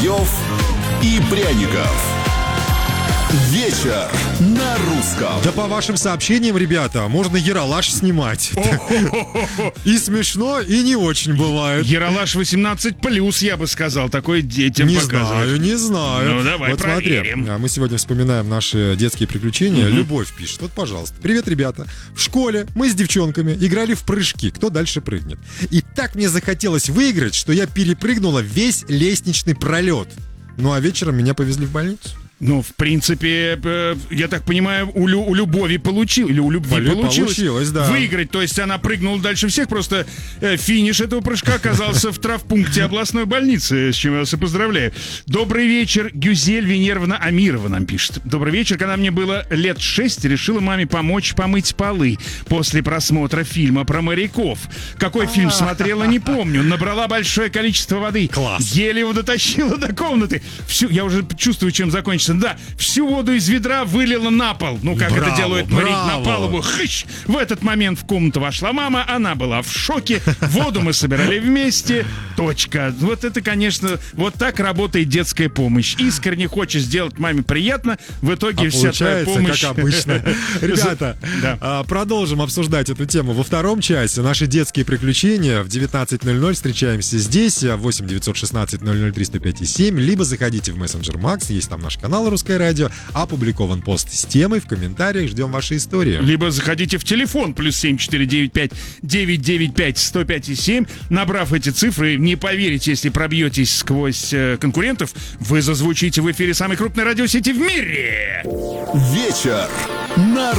Соловьев и Пряников. Вечер на русском. Да по вашим сообщениям, ребята, можно ералаш снимать. И смешно, и не очень бывает. Ералаш 18+, я бы сказал, такой детям показывать. Не знаю. Ну, давай вот проверим. смотри, мы сегодня вспоминаем наши детские приключения. Любовь пишет. Вот, пожалуйста. Привет, ребята. В школе мы с девчонками играли в прыжки. Кто дальше прыгнет? И так мне захотелось выиграть, что я перепрыгнула весь лестничный пролет. Ну, а вечером меня повезли в больницу. Ну, в принципе, я так понимаю, у Любови получилось да. выиграть. То есть она прыгнула дальше всех, просто финиш этого прыжка оказался в травмпункте областной больницы, с чем я вас и поздравляю. Добрый вечер, Гюзель Венеровна Амирова нам пишет. Добрый вечер, когда мне было лет 6, решила маме помочь помыть полы после просмотра фильма про моряков. Какой фильм смотрела, не помню. Набрала большое количество воды. Класс. Еле его дотащила до комнаты. Я уже чувствую, чем закончится. Да, всю воду из ведра вылила на пол. Ну, как это делают моряки на палубу. Хыщ! В этот момент в комнату вошла мама. Она была в шоке. Воду мы собирали вместе. Точка. Вот это, конечно, вот так работает детская помощь. Искренне хочешь сделать маме приятно. В итоге вся твоя помощь... как обычно. Ребята, продолжим обсуждать эту тему во втором часе. Наши детские приключения в 19:00. Встречаемся здесь. 8 916 003 105 7. Либо заходите в мессенджер Макс. Есть там наш канал «Русское радио», опубликован пост с темой, в комментариях ждем ваши истории. Либо заходите в телефон +7 495 995 105 7. Набрав эти цифры, не поверите, если пробьетесь сквозь конкурентов, вы зазвучите в эфире самой крупной радиосети в мире. Вечер на